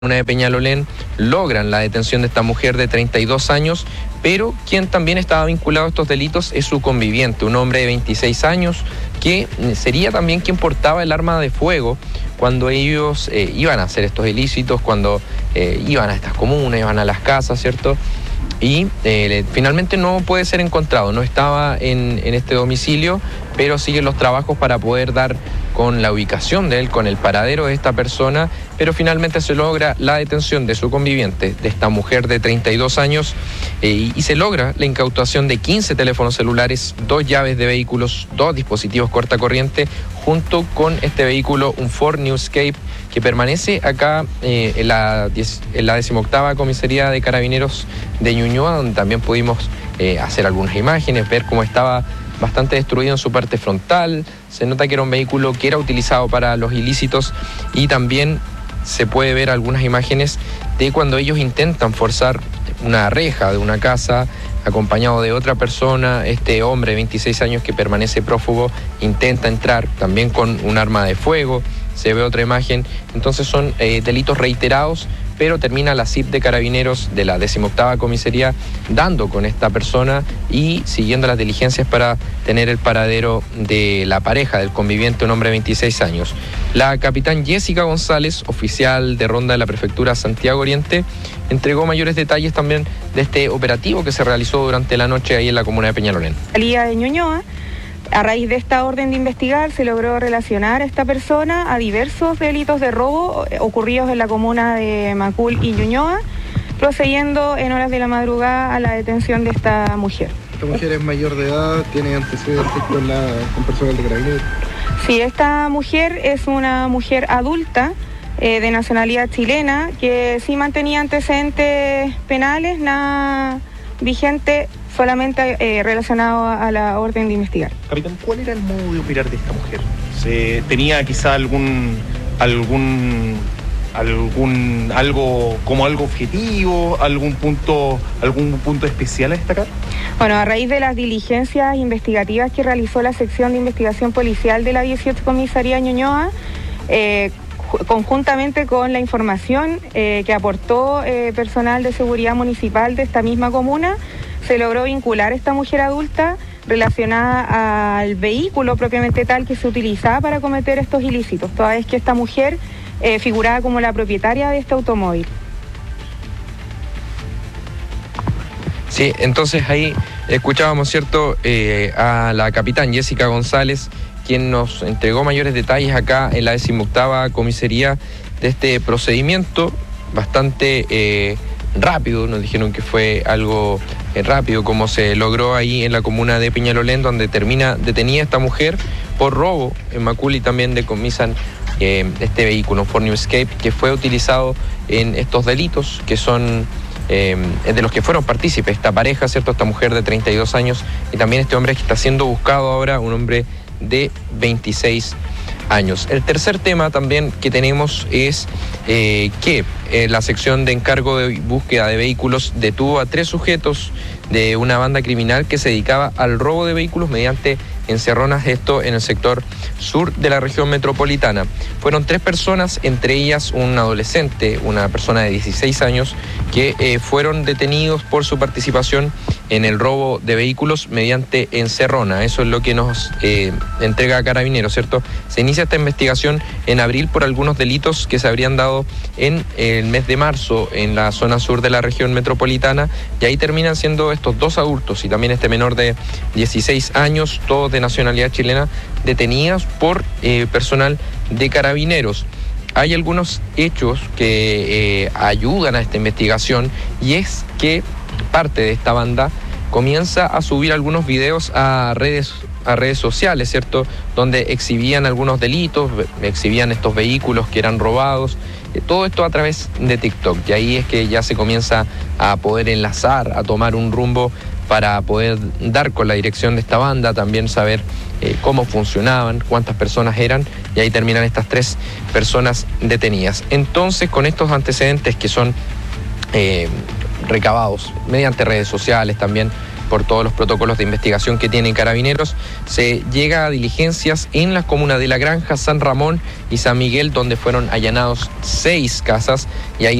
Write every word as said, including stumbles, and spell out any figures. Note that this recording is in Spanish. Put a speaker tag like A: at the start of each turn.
A: Una de Peñalolén logran la detención de esta mujer de treinta y dos años, pero quien también estaba vinculado a estos delitos es su conviviente, un hombre de veintiséis años, que sería también quien portaba el arma de fuego cuando ellos eh, iban a hacer estos ilícitos, cuando eh, iban a estas comunas, iban a las casas, ¿cierto? Y eh, finalmente no puede ser encontrado, no estaba en, en este domicilio, pero siguen los trabajos para poder dar con la ubicación de él, con el paradero de esta persona, pero finalmente se logra la detención de su conviviente, de esta mujer de treinta y dos años, eh, y, y se logra la incautación de quince teléfonos celulares, dos llaves de vehículos, dos dispositivos cortacorriente, junto con este vehículo, un Ford Newscape, que permanece acá eh, en, la, en la decimoctava comisaría de Carabineros de Ñuñoa, donde también pudimos eh, hacer algunas imágenes, ver cómo estaba bastante destruido en su parte frontal. Se nota que era un vehículo que era utilizado para los ilícitos, y también se puede ver algunas imágenes de cuando ellos intentan forzar una reja de una casa acompañado de otra persona. Este hombre de veintiséis años que permanece prófugo intenta entrar también con un arma de fuego. Se ve otra imagen. Entonces son eh, delitos reiterados, pero termina la C I P de Carabineros de la decimoctava comisaría dando con esta persona y siguiendo las diligencias para tener el paradero de la pareja del conviviente, un hombre de veintiséis años. La capitán Jessica González, oficial de ronda de la prefectura Santiago Oriente, entregó mayores detalles también de este operativo que se realizó durante la noche ahí en la comuna de Peñalolén.
B: Salía de Ñuñoa. A raíz de esta orden de investigar, se logró relacionar a esta persona a diversos delitos de robo ocurridos en la comuna de Macul y Ñuñoa, procediendo en horas de la madrugada a la detención de esta mujer.
C: Esta mujer es mayor de edad, tiene antecedentes con, la, con personal de Carabineros.
B: Sí, esta mujer es una mujer adulta eh, de nacionalidad chilena que sí mantenía antecedentes penales, nada vigente, solamente eh, relacionado a la orden de investigar.
D: Capitán, ¿cuál era el modo de operar de esta mujer? ¿Se tenía quizá algún algún algún algo como algo objetivo, algún punto algún punto especial a destacar?
B: Bueno, a raíz de las diligencias investigativas que realizó la sección de investigación policial de la dieciocho comisaría Ñuñoa, eh, conjuntamente con la información eh, que aportó eh, personal de seguridad municipal de esta misma comuna, se logró vincular a esta mujer adulta relacionada al vehículo propiamente tal que se utilizaba para cometer estos ilícitos, toda vez que esta mujer eh, figuraba como la propietaria de este automóvil.
A: Sí, entonces ahí escuchábamos, ¿cierto?, eh, a la capitán Jessica González, quien nos entregó mayores detalles acá en la decimoctava comisaría de este procedimiento bastante eh, rápido. Nos dijeron que fue algo eh, rápido como se logró ahí en la comuna de Peñalolén, donde termina detenida esta mujer por robo. En Macul y también decomisan eh, este vehículo, un Ford Newscape, que fue utilizado en estos delitos, que son eh, de los que fueron partícipes esta pareja, ¿cierto?, esta mujer de treinta y dos años, y también este hombre que está siendo buscado ahora, un hombre de veintiséis años. El tercer tema también que tenemos es eh, que eh, la sección de encargo de búsqueda de vehículos detuvo a tres sujetos de una banda criminal que se dedicaba al robo de vehículos mediante encerronas, esto en el sector sur de la región metropolitana. Fueron tres personas, entre ellas un adolescente, una persona de dieciséis años, que eh, fueron detenidos por su participación en el robo de vehículos mediante encerrona. Eso es lo que nos eh, entrega Carabineros, ¿cierto? Se inicia esta investigación en abril por algunos delitos que se habrían dado en el mes de marzo en la zona sur de la región metropolitana, y ahí terminan siendo estos dos adultos y también este menor de dieciséis años, todos de nacionalidad chilena, detenidas por eh, personal de Carabineros. Hay algunos hechos que eh, ayudan a esta investigación, y es que parte de esta banda comienza a subir algunos videos a redes a redes sociales, ¿cierto?, donde exhibían algunos delitos, exhibían estos vehículos que eran robados, eh, todo esto a través de TikTok, y ahí es que ya se comienza a poder enlazar, a tomar un rumbo para poder dar con la dirección de esta banda, también saber eh, cómo funcionaban, cuántas personas eran, y ahí terminan estas tres personas detenidas. Entonces, con estos antecedentes que son eh, recabados mediante redes sociales, también por todos los protocolos de investigación que tienen Carabineros, se llega a diligencias en las comunas de La Granja, San Ramón y San Miguel, donde fueron allanados seis casas y ahí